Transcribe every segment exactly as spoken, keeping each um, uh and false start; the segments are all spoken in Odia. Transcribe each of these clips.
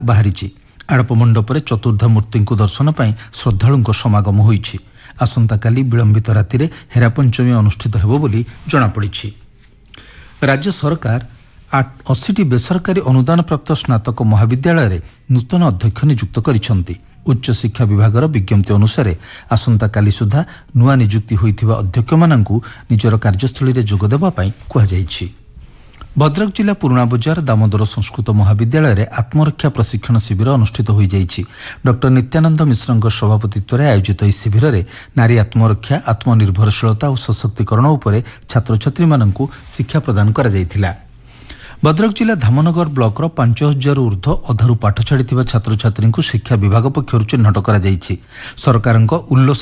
ବାହାରିଛି। ଆଡ଼ପ ମଣ୍ଡପରେ ଚତୁର୍ଦ୍ଧା ମୂର୍ତ୍ତିଙ୍କୁ ଦର୍ଶନ ପାଇଁ ଶ୍ରଦ୍ଧାଳୁଙ୍କ ସମାଗମ ହୋଇଛି। ଆସନ୍ତାକାଲି ବିଳମ୍ବିତ ରାତିରେ ହେରାପଞ୍ଚମୀ ଅନୁଷ୍ଠିତ ହେବ ବୋଲି ଜଣାପଡ଼ିଛି। ରାଜ୍ୟ ସରକାର ଅଶୀଟି ବେସରକାରୀ ଅନୁଦାନପ୍ରାପ୍ତ ସ୍ନାତକ ମହାବିଦ୍ୟାଳୟରେ ନୂତନ ଅଧ୍ୟକ୍ଷ ନିଯୁକ୍ତ କରିଛନ୍ତି। ଉଚ୍ଚଶିକ୍ଷା ବିଭାଗର ବିଜ୍ଞପ୍ତି ଅନୁସାରେ ଆସନ୍ତାକାଲି ସୁଦ୍ଧା ନୂଆ ନିଯୁକ୍ତି ହୋଇଥିବା ଅଧ୍ୟକ୍ଷମାନଙ୍କୁ ନିଜର କାର୍ଯ୍ୟସ୍ଥଳୀରେ ଯୋଗଦେବା ପାଇଁ କୁହାଯାଇଛି। ଭଦ୍ରକ ଜିଲ୍ଲା ପୁରୁଣା ବଜାର ଦାମୋଦର ସଂସ୍କୃତ ମହାବିଦ୍ୟାଳୟରେ ଆତ୍ମରକ୍ଷା ପ୍ରଶିକ୍ଷଣ ଶିବିର ଅନୁଷ୍ଠିତ ହୋଇଯାଇଛି। ଡକ୍ଟର ନିତ୍ୟାନନ୍ଦ ମିଶ୍ରଙ୍କ ସଭାପତିତ୍ୱରେ ଆୟୋଜିତ ଏହି ଶିବିରରେ ନାରୀ ଆତ୍ମରକ୍ଷା, ଆତ୍ମନିର୍ଭରଶୀଳତା ଓ ସଶକ୍ତିକରଣ ଉପରେ ଛାତ୍ରଛାତ୍ରୀମାନଙ୍କୁ ଶିକ୍ଷା ପ୍ରଦାନ କରାଯାଇଥିଲା। ଭଦ୍ରକ ଜିଲ୍ଲା ଧାମନଗର ବ୍ଲକର ପାଞ୍ଚ ହଜାରରୁ ଊର୍ଦ୍ଧ୍ୱ ଅଧାରୁ ପାଠ ଛାଡ଼ିଥିବା ଛାତ୍ରଛାତ୍ରୀଙ୍କୁ ଶିକ୍ଷା ବିଭାଗ ପକ୍ଷରୁ ଚିହ୍ନଟ କରାଯାଇଛି। ସରକାରଙ୍କ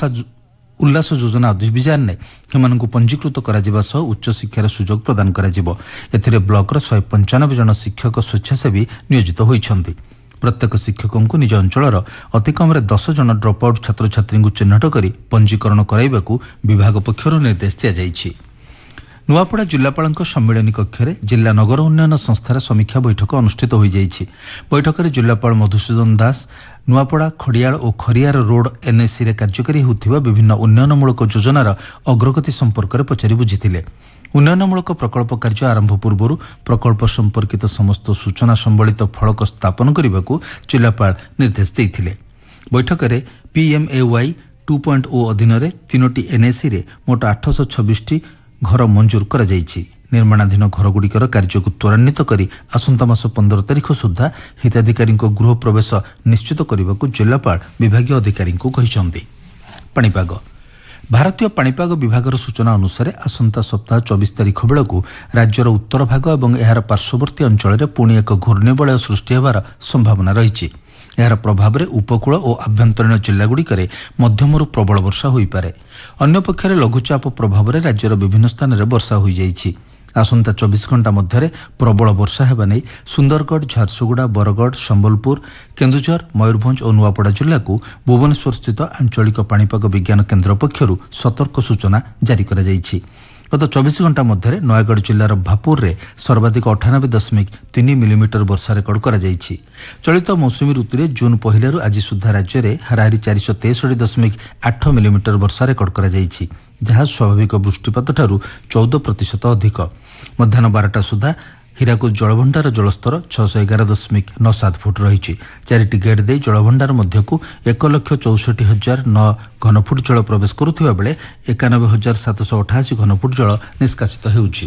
ଉଲ୍ଲାସ ଯୋଜନା ଅଭିଯାନରେ ସେମାନଙ୍କୁ ପଞ୍ଜୀକୃତ କରାଯିବା ସହ ଉଚ୍ଚଶିକ୍ଷାର ସୁଯୋଗ ପ୍ରଦାନ କରାଯିବ। ଏଥିରେ ବ୍ଲକର ଶହେ ପଞ୍ଚାନବେ ଜଣ ଶିକ୍ଷକ ସ୍ୱେଚ୍ଛାସେବୀ ନିୟୋଜିତ ହୋଇଛନ୍ତି। ପ୍ରତ୍ୟେକ ଶିକ୍ଷକଙ୍କୁ ନିଜ ଅଞ୍ଚଳର ଅତିକମ୍ରେ ଦଶ ଜଣ ଡ୍ରପ୍ଆଉଟ୍ ଛାତ୍ରଛାତ୍ରୀଙ୍କୁ ଚିହ୍ନଟ କରି ପଞ୍ଜୀକରଣ କରାଇବାକୁ ବିଭାଗ ପକ୍ଷରୁ ନିର୍ଦ୍ଦେଶ ଦିଆଯାଇଛି। ନୂଆପଡ଼ା ଜିଲ୍ଲାପାଳଙ୍କ ସମ୍ମିଳନୀ କକ୍ଷରେ ଜିଲ୍ଲା ନଗର ଉନ୍ନୟନ ସଂସ୍ଥାର ସମୀକ୍ଷା ବୈଠକ ଅନୁଷ୍ଠିତ ହୋଇଯାଇଛି। ବୈଠକରେ ଜିଲ୍ଲାପାଳ ମଧୁସୂଦନ ଦାସ ନୂଆପଡ଼ା, ଖଡ଼ିଆଳ ଓ ଖରିଆର ରୋଡ୍ ଏନ୍ଏସିରେ କାର୍ଯ୍ୟକାରୀ ହେଉଥିବା ବିଭିନ୍ନ ଉନ୍ନୟନମୂଳକ ଯୋଜନାର ଅଗ୍ରଗତି ସମ୍ପର୍କରେ ପଚାରି ବୁଝିଥିଲେ। ଉନ୍ନୟନମୂଳକ ପ୍ରକଳ୍ପ କାର୍ଯ୍ୟ ଆରମ୍ଭ ପୂର୍ବରୁ ପ୍ରକଳ୍ପ ସମ୍ପର୍କିତ ସମସ୍ତ ସୂଚନା ସମ୍ବଳିତ ଫଳକ ସ୍ଥାପନ କରିବାକୁ ଜିଲ୍ଲାପାଳ ନିର୍ଦ୍ଦେଶ ଦେଇଥିଲେ। ବୈଠକରେ ପିଏମ୍ଏୱାଇ ଟୁ ପଏଣ୍ଟ ଓ ଅଧୀନରେ ତିନୋଟି ଏନ୍ଏସିରେ ମୋଟ ଆଠଶହ ଛବିଶଟି ଘର ମଞ୍ଜୁର କରାଯାଇଛି। ନିର୍ମାଣାଧୀନ ଘରଗୁଡ଼ିକର କାର୍ଯ୍ୟକୁ ତ୍ୱରାନ୍ୱିତ କରି ଆସନ୍ତା ମାସ ପନ୍ଦର ତାରିଖ ସୁଦ୍ଧା ହିତାଧିକାରୀଙ୍କ ଗୃହ ପ୍ରବେଶ ନିଶ୍ଚିତ କରିବାକୁ ଜିଲ୍ଲାପାଳ ବିଭାଗୀୟ ଅଧିକାରୀଙ୍କୁ କହିଛନ୍ତି। ପାଣିପାଗ। ଭାରତୀୟ ପାଣିପାଗ ବିଭାଗର ସୂଚନା ଅନୁସାରେ ଆସନ୍ତା ସପ୍ତାହ ଚବିଶ ତାରିଖ ବେଳକୁ ରାଜ୍ୟର ଉତ୍ତର ଭାଗ ଏବଂ ଏହାର ପାର୍ଶ୍ୱବର୍ତ୍ତୀ ଅଞ୍ଚଳରେ ପୁଣି ଏକ ଘୂର୍ଣ୍ଣିବଳୟ ସୃଷ୍ଟି ହେବାର ସମ୍ଭାବନା ରହିଛି। ଏହାର ପ୍ରଭାବରେ ଉପକୂଳ ଓ ଆଭ୍ୟନ୍ତରୀଣ ଜିଲ୍ଲାଗୁଡ଼ିକରେ ମଧ୍ୟମରୁ ପ୍ରବଳ ବର୍ଷା ହୋଇପାରେ। ଅନ୍ୟପକ୍ଷରେ ଲଘୁଚାପ ପ୍ରଭାବରେ ରାଜ୍ୟର ବିଭିନ୍ନ ସ୍ଥାନରେ ବର୍ଷା ହୋଇଯାଇଛି। ଆସନ୍ତା ଚବିଶ ଘଣ୍ଟା ମଧ୍ୟରେ ପ୍ରବଳ ବର୍ଷା ହେବା ନେଇ ସୁନ୍ଦରଗଡ଼, ଝାରସୁଗୁଡ଼ା, ବରଗଡ଼, ସମ୍ବଲପୁର, କେନ୍ଦୁଝର, ମୟୂରଭଞ୍ଜ ଓ ନୂଆପଡ଼ା ଜିଲ୍ଲାକୁ ଭୁବନେଶ୍ୱରସ୍ଥିତ ଆଞ୍ଚଳିକ ପାଣିପାଗ ବିଜ୍ଞାନ କେନ୍ଦ୍ର ପକ୍ଷରୁ ସତର୍କ ସୂଚନା ଜାରି କରାଯାଇଛି। ଗତ ଚବିଶ ଘଣ୍ଟା ମଧ୍ୟରେ ନୟାଗଡ଼ ଜିଲ୍ଲାର ଭାପୁରରେ ସର୍ବାଧିକ ଅଠାନବେ ଦଶମିକ ତିନି ମିଲିମିଟର ବର୍ଷା ରେକର୍ଡ କରାଯାଇଛି। ଚଳିତ ମୌସୁମୀ ଋତୁରେ ଜୁନ୍ ପହିଲାରୁ ଆଜି ସୁଦ୍ଧା ରାଜ୍ୟରେ ହାରାହାରି ଚାରିଶହ ତେଷଠି ଦଶମିକ ଆଠ ମିଲିମିଟର ବର୍ଷା ରେକର୍ଡ କରାଯାଇଛି, ଯାହା ସ୍ୱାଭାବିକ ବୃଷ୍ଟିପାତଠାରୁ ଚଉଦ ପ୍ରତିଶତ ଅଧିକ। ମଧ୍ୟାହ୍ନ ବାରଟା ସୁଦ୍ଧା ହୀରାକୁଦ ଜଳଭଣ୍ଡାର ଜଳସ୍ତର ଛଅଶହ ଏଗାର ଦଶମିକ ନଅ ସାତ ଫୁଟ ରହିଛି। ଚାରିଟି ଗେଟ୍ ଦେଇ ଜଳଭଣ୍ଡାର ମଧ୍ୟକୁ ଏକ ଲକ୍ଷ ଚଉଷଠି ହଜାର ନଅ ଘନଫୁଟ ଜଳ ପ୍ରବେଶ କରୁଥିବା ବେଳେ ଏକାନବେ ହଜାର ସାତଶହ ଅଠାଅଶୀ ଘନଫୁଟ ଜଳ ନିଷ୍କାସିତ ହେଉଛି।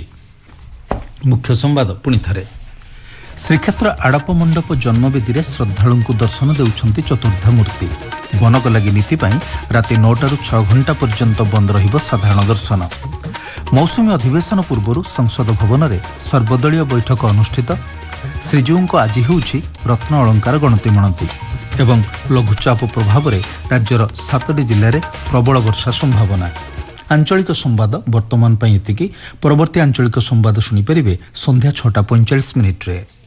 ମୁଖ୍ୟ ସମ୍ବାଦ ପୁଣିଥରେ। ଶ୍ରୀକ୍ଷେତ୍ର ଆଡ଼ପ ମଣ୍ଡପ ଜନ୍ମବେଦୀରେ ଶ୍ରଦ୍ଧାଳୁଙ୍କୁ ଦର୍ଶନ ଦେଉଛନ୍ତି ଚତୁର୍ଦ୍ଧା ମୂର୍ତ୍ତି। ବନକଲାଗି ନୀତି ପାଇଁ ରାତି ନଅଟାରୁ ଛଅ ଘଣ୍ଟା ପର୍ଯ୍ୟନ୍ତ ବନ୍ଦ ରହିବ ସାଧାରଣ ଦର୍ଶନ। ମୌସୁମୀ ଅଧିବେଶନ ପୂର୍ବରୁ ସଂସଦ ଭବନରେ ସର୍ବଦଳୀୟ ବୈଠକ ଅନୁଷ୍ଠିତ। ଶ୍ରୀଜୀଉଙ୍କ ଆଜି ହେଉଛି ରତ୍ନ ଅଳଙ୍କାର ଗଣତି ମଣତି ଏବଂ ଲଘୁଚାପ ପ୍ରଭାବରେ ରାଜ୍ୟର ସାତଟି ଜିଲ୍ଲାରେ ପ୍ରବଳ ବର୍ଷା ସମ୍ଭାବନା। ଆଞ୍ଚଳିକ ସମ୍ବାଦ ବର୍ତ୍ତମାନ ପାଇଁ ଏତିକି। ପରବର୍ତ୍ତୀ ଆଞ୍ଚଳିକ ସମ୍ବାଦ ଶୁଣିପାରିବେ ସନ୍ଧ୍ୟା ଛଅଟା ପଇଁଚାଳିଶ ମିନିଟ୍ରେ।